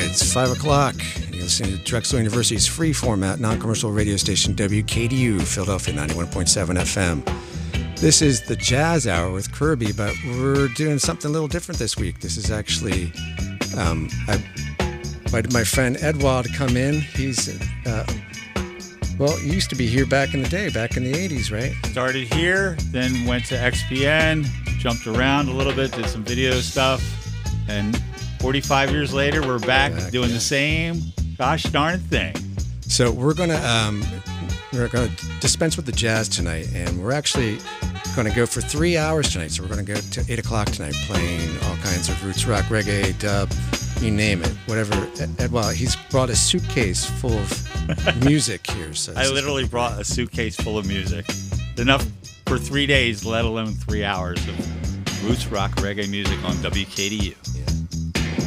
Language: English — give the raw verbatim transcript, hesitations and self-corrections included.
It's five o'clock. You're listening to Drexel University's free format, non-commercial radio station, W K D U, Philadelphia, ninety-one point seven F M. This is the Jazz Hour with Kirby, but we're doing something a little different this week. This is actually, um, I invited my friend Edwald to come in. He's, uh, well, he used to be here back in the day, back in the eighties, right? Started here, then went to X P N, jumped around a little bit, did some video stuff, and forty-five years later, we're back, back doing yeah. the same gosh darn thing. So we're gonna um, we're gonna dispense with the jazz tonight, and we're actually gonna go for three hours tonight. So we're gonna go to eight o'clock tonight, playing all kinds of roots rock, reggae, dub, you name it, whatever. Ed, well, he's brought a suitcase full of music here. So I literally brought a suitcase full of music, enough for three days, let alone three hours of roots rock, reggae music on W K D U.